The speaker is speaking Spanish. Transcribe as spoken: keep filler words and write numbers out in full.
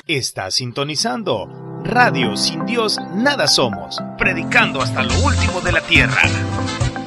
Está sintonizando Radio Sin Dios Nada Somos, predicando hasta lo último de la tierra.